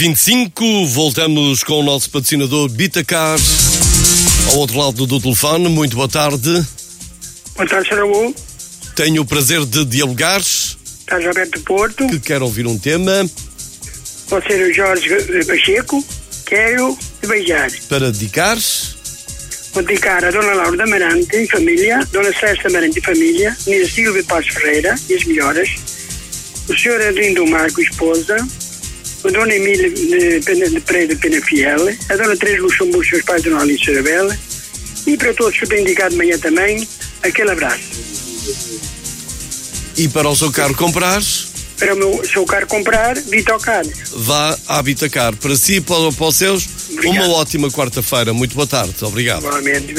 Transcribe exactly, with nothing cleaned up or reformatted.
vinte e cinco, voltamos com o nosso patrocinador Bitacar. Ao outro lado do telefone, muito boa tarde. Boa tarde, senhor Raul. Tenho o prazer de dialogar. Estás Alberto Porto. Que quer ouvir um tema. Vou ser o Jorge Pacheco. Quero te beijar. Para dedicar. Vou dedicar a Dona Laura de Amarante em família, Dona César Amarante em família, Nina Silvia Paz Ferreira e as melhoras, o senhor Adrindo Marco, esposa, a Dona Emília de, Pena, de Pereira de Penafiel, a Dona Teresa Luxemburgo, seus pais, Dona Alice Sorabela, e para todos que eu tenho indicado de manhã também, aquele abraço. E para o seu carro comprar? Para o meu seu carro comprar, Bitacar. Vá à Bitacar. Para si e para, para os seus, obrigado. Uma ótima quarta-feira. Muito boa tarde. Obrigado. Igualmente.